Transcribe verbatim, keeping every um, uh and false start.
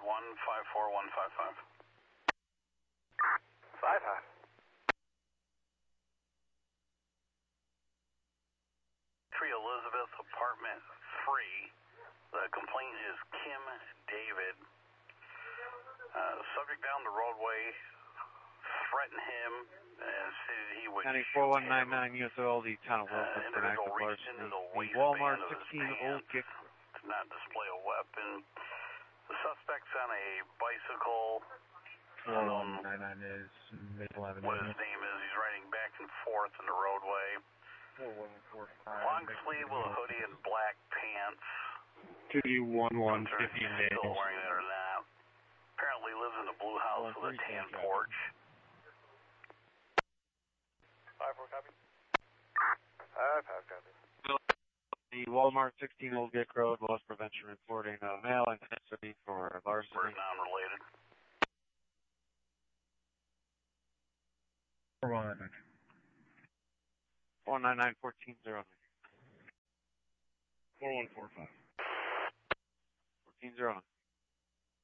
one five four one five five. Five five. Tree Elizabeth, apartment three. The complaint is Kim David. Uh, subject down the roadway threatened him and stated he would County shoot four one nine him. nine, U S O L D, town of Uh, Wilson, for an active individual reached larceny. into the The waistband Walmart of his sixteen Old pants Gick. to not display a weapon. The suspect's on a bicycle. four one nine nine is Maple Avenue. What his name is, he's riding back and forth in the roadway. four one four five. Long sleeve with a hoodie and black pants. two one one Concerned fifteen if he's days. still wearing it or not. Apparently lives in a blue house Oh, with a three tan copy. porch. Five four copy. Five five copy. The Walmart sixteen Old Gick Road, loss prevention reporting a male intensity for We're larceny. non-related. four one nine nine. four nine nine fourteen zero nine. four one four five. fourteen zero nine.